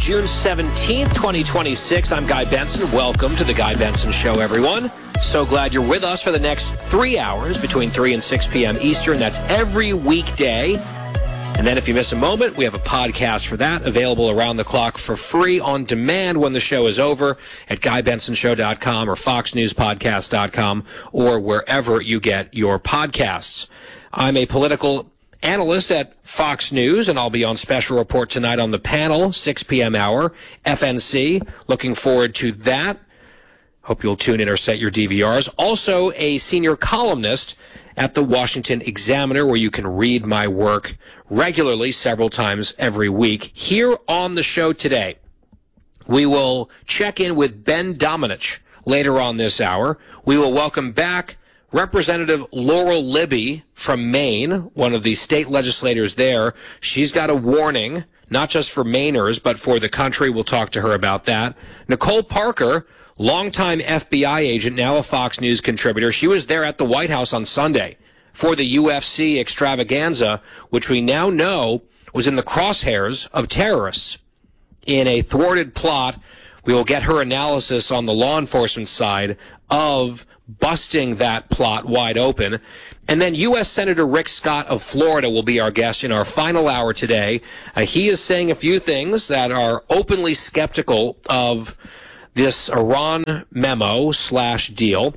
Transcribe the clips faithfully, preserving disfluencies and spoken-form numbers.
June seventeenth, twenty twenty-six. I'm Guy Benson. Welcome to the Guy Benson Show, everyone. So glad you're with us for the next three hours between three and six p.m. Eastern. That's every weekday. And then if you miss a moment, we have a podcast for that available around the clock for free on demand when the show is over at guy benson show dot com or fox news podcast dot com or wherever you get your podcasts. I'm a political analyst at Fox News, and I'll be on special report tonight on the panel, six p.m. hour, F N C. Looking forward to that. Hope you'll tune in or set your D V Rs. Also, a senior columnist at the Washington Examiner, where you can read my work regularly several times every week. Here on the show today, we will check in with Ben Domenech later on this hour. We will welcome back Representative Laurel Libby from Maine, one of the state legislators there. She's got a warning, not just for Mainers, but for the country. We'll talk to her about that. Nicole Parker, longtime F B I agent, now a Fox News contributor. She was there at the White House on Sunday for the U F C extravaganza, which we now know was in the crosshairs of terrorists in a thwarted plot. We will get her analysis on the law enforcement side of busting that plot wide open. And then U S Senator Rick Scott of Florida will be our guest in our final hour today. Uh, he is saying a few things that are openly skeptical of this Iran memo slash deal.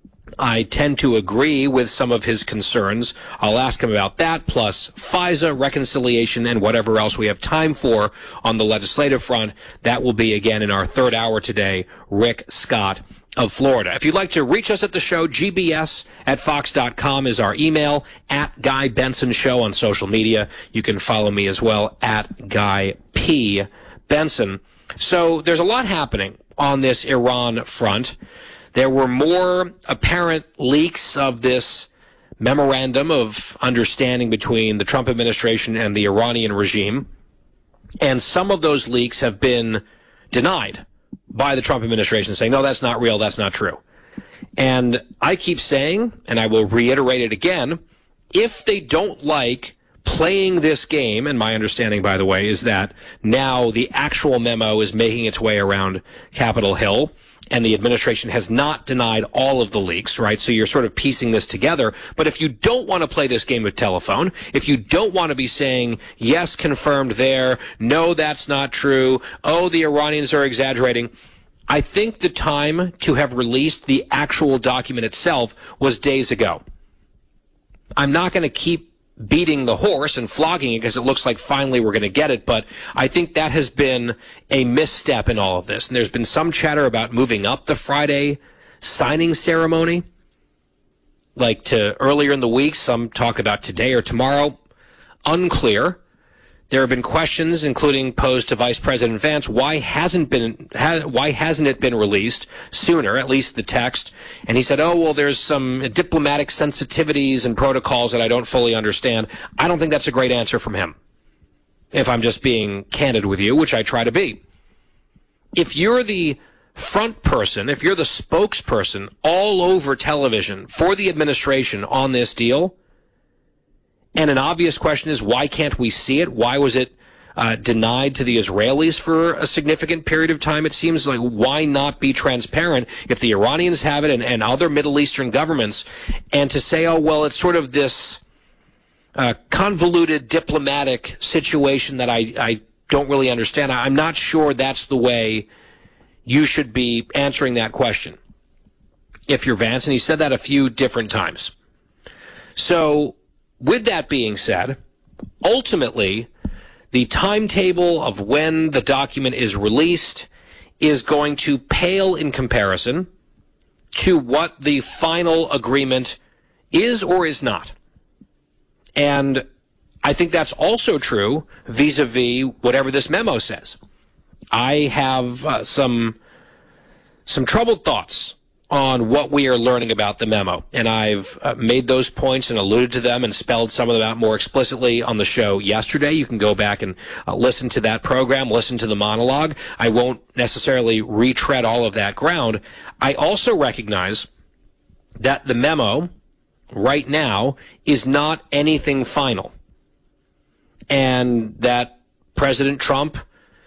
I tend to agree with some of his concerns. I'll ask him about that, plus FISA, reconciliation, and whatever else we have time for on the legislative front. That will be, again, in our third hour today, Rick Scott of Florida. If you'd like to reach us at the show, G B S at fox dot com is our email, at Guy Benson Show on social media. You can follow me as well, at Guy P. Benson. So there's a lot happening on this Iran front. There were more apparent leaks of this memorandum of understanding between the Trump administration and the Iranian regime, and some of those leaks have been denied by the Trump administration, saying, no, that's not real, that's not true. And I keep saying, and I will reiterate it again, if they don't like playing this game, and my understanding, by the way, is that now the actual memo is making its way around Capitol Hill, and the administration has not denied all of the leaks, right? So you're sort of piecing this together. But if you don't want to play this game of telephone, if you don't want to be saying, yes, confirmed there, no, that's not true, oh, the Iranians are exaggerating, I think the time to have released the actual document itself was days ago. I'm not going to keep beating the horse and flogging it because it looks like finally we're going to get it, but I think that has been a misstep in all of this. And there's been some chatter about moving up the Friday signing ceremony, like to earlier in the week. Some talk about today or tomorrow. Unclear. There have been questions, including posed to Vice President Vance, why hasn't been ha, why hasn't it been released sooner, at least the text? And he said, oh, well, there's some diplomatic sensitivities and protocols that I don't fully understand. I don't think that's a great answer from him, if I'm just being candid with you, which I try to be. If you're the front person, if you're the spokesperson all over television for the administration on this deal, and an obvious question is, why can't we see it? Why was it uh, denied to the Israelis for a significant period of time? It seems like, why not be transparent if the Iranians have it and, and other Middle Eastern governments, and to say, oh, well, it's sort of this uh, convoluted diplomatic situation that I, I don't really understand. I'm not sure that's the way you should be answering that question if you're Vance, and he said that a few different times. So, with that being said, ultimately, the timetable of when the document is released is going to pale in comparison to what the final agreement is or is not. And I think that's also true vis-a-vis whatever this memo says. I have uh, some some troubled thoughts on what we are learning about the memo. And I've uh, made those points and alluded to them and spelled some of them out more explicitly on the show yesterday. You can go back and uh, listen to that program, listen to the monologue. I won't necessarily retread all of that ground. I also recognize that the memo right now is not anything final, and that President Trump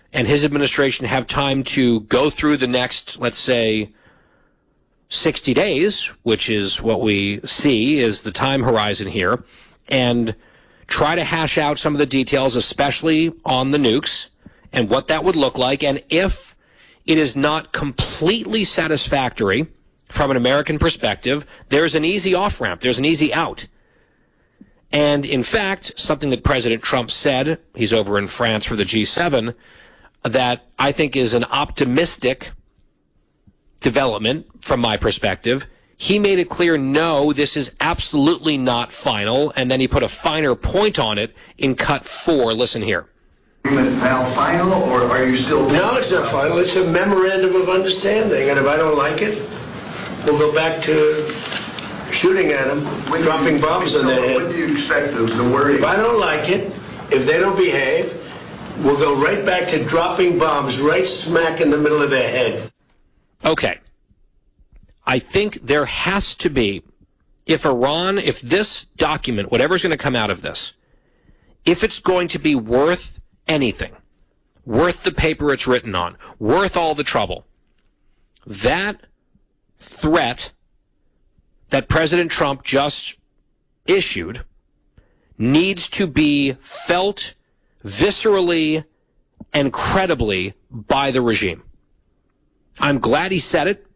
and his administration have time to go through the next, let's say, sixty days, which is what we see is the time horizon here, and try to hash out some of the details, especially on the nukes and what that would look like. And if it is not completely satisfactory from an American perspective, there's an easy off-ramp. There's an easy out. And in fact, something that President Trump said, he's over in France for the G seven, that I think is an optimistic development from my perspective. He made it clear, no, this is absolutely not final, and then he put a finer point on it in cut four. Listen here. Now final, or are you still... No, it's not final. It's a memorandum of understanding, and if I don't like it, we'll go back to shooting at them, when dropping you, bombs on their head. When do you expect the, the wording? If I don't like it, if they don't behave, we'll go right back to dropping bombs right smack in the middle of their head. Okay. I think there has to be, if Iran, if this document, whatever's going to come out of this, if it's going to be worth anything, worth the paper it's written on, worth all the trouble, that threat that President Trump just issued needs to be felt viscerally and credibly by the regime. I'm glad he said it.